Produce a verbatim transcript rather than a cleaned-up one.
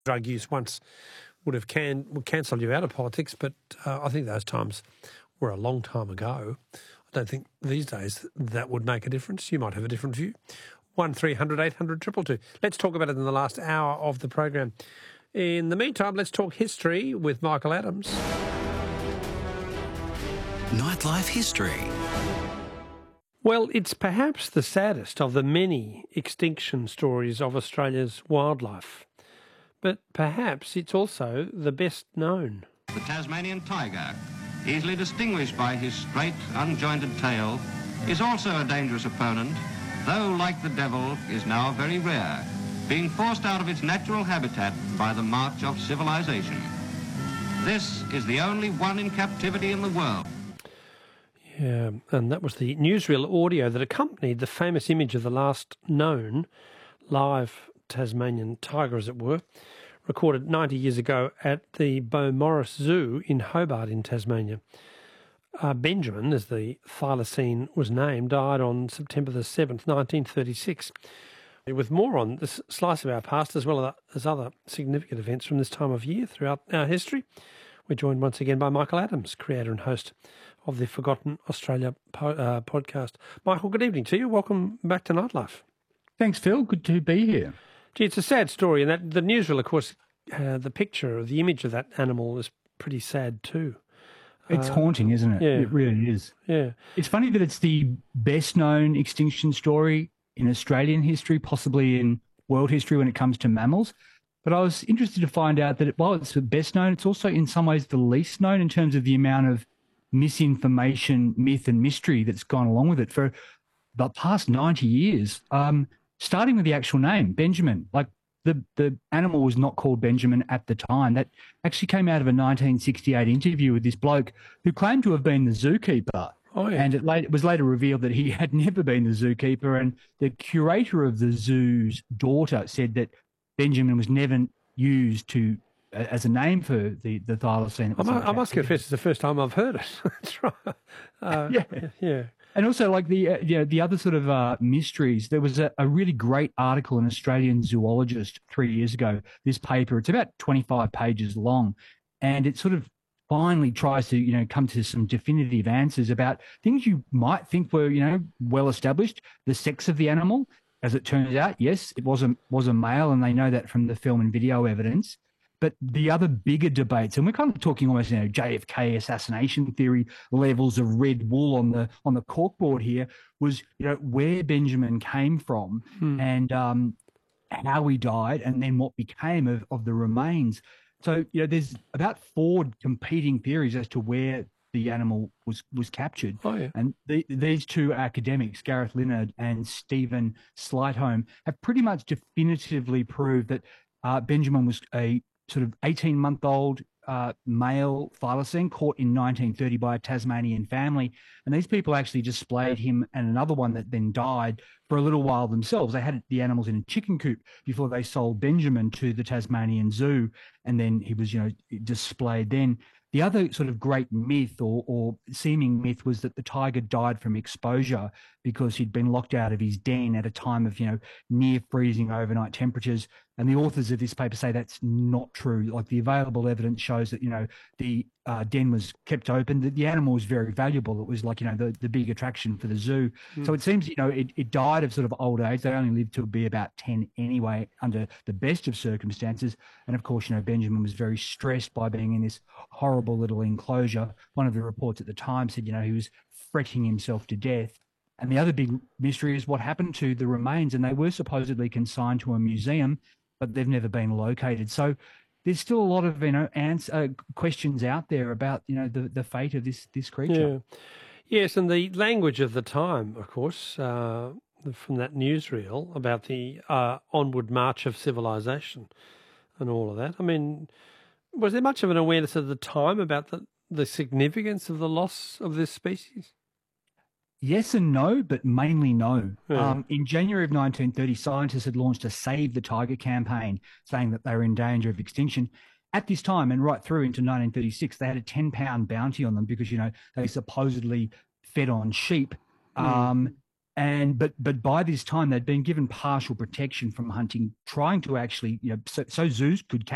drug use once would have can would cancel you out of politics, but uh, I think those times were a long time ago. I don't think these days that would make a difference. You might have a different view. one three hundred eight hundred two two two. Let's talk about it in the last hour of the program. In the meantime, let's talk history with Michael Adams. Nightlife history. Well, it's perhaps the saddest of the many extinction stories of Australia's wildlife, but perhaps it's also the best known. The Tasmanian tiger, easily distinguished by his straight, unjointed tail, is also a dangerous opponent, though, like the devil, is now very rare, being forced out of its natural habitat by the march of civilization. This is the only one in captivity in the world. Yeah, and that was the newsreel audio that accompanied the famous image of the last known live Tasmanian tiger, as it were, recorded ninety years ago at the Beaumaris Zoo in Hobart in Tasmania. Uh, Benjamin, as the thylacine was named, died on September the seventh, nineteen thirty-six. With more on this slice of our past, as well as other significant events from this time of year throughout our history, we're joined once again by Michael Adams, creator and host of the Forgotten Australia po- uh, podcast. Michael, good evening to you. Welcome back to Nightlife. Thanks, Phil. Good to be here. Gee, it's a sad story, and that the newsreel, of course, uh, the picture, the image of that animal is pretty sad too. It's uh, haunting, isn't it? Yeah. It really is. Yeah. It's funny that it's the best-known extinction story in Australian history, possibly in world history when it comes to mammals. But I was interested to find out that while it's the best known, it's also in some ways the least known in terms of the amount of misinformation, myth and mystery that's gone along with it for the past ninety years, um, starting with the actual name, Benjamin. Like the, the animal was not called Benjamin at the time. That actually came out of a nineteen sixty-eight interview with this bloke who claimed to have been the zookeeper. Oh, yeah. And it, late, it was later revealed that he had never been the zookeeper, and the curator of the zoo's daughter said that Benjamin was never used to as a name for the, the thylacine. I must, I must confess, it's the first time I've heard it. That's right. Uh, yeah. Yeah. And also, like the uh, you know, the other sort of uh, mysteries, there was a, a really great article in Australian Zoologist three years ago, this paper. It's about twenty-five pages long, and it sort of finally tries to, you know, come to some definitive answers about things you might think were, you know, well established. The sex of the animal, as it turns out, yes, it was a, was a male, and they know that from the film and video evidence. But the other bigger debates, and we're kind of talking almost, you know, J F K assassination theory levels of red wool on the on the corkboard here, was, you know, where Benjamin came from Hmm. and um, how he died, and then what became of, of the remains. So, you know, there's about four competing theories as to where the animal was was captured. Oh, yeah. And the, these two academics, Gareth Linnard and Stephen Slightholme, have pretty much definitively proved that uh, Benjamin was a sort of eighteen-month-old uh, male thylacine caught in nineteen thirty by a Tasmanian family. And these people actually displayed him and another one that then died for a little while themselves. They had the animals in a chicken coop before they sold Benjamin to the Tasmanian Zoo, and then he was, you know, displayed then. The other sort of great myth or, or seeming myth was that the tiger died from exposure because he'd been locked out of his den at a time of, you know, near freezing overnight temperatures. And the authors of this paper say that's not true. Like the available evidence shows that, you know, the uh, den was kept open. The, the animal was very valuable. It was like, you know, the, the big attraction for the zoo. Mm. So it seems, you know, it, it died of sort of old age. They only lived to be about ten anyway, under the best of circumstances. And of course, you know, Benjamin was very stressed by being in this horrible little enclosure. One of the reports at the time said, you know, he was fretting himself to death. And the other big mystery is what happened to the remains. And they were supposedly consigned to a museum, but they've never been located. So there's still a lot of, you know, answer, uh, questions out there about, you know, the, the fate of this this creature. Yeah. Yes, and the language of the time, of course, uh, from that newsreel about the uh, onward march of civilization and all of that. I mean, was there much of an awareness at the time about the, the significance of the loss of this species? Yes and no, but mainly no. Yeah. Um, in January of nineteen thirty, scientists had launched a Save the Tiger campaign, saying that they were in danger of extinction. At this time, and right through into nineteen thirty-six, they had a ten-pound bounty on them because, you know, they supposedly fed on sheep. Mm. Um, and but but by this time, they'd been given partial protection from hunting, trying to actually, you know, so, so zoos could catch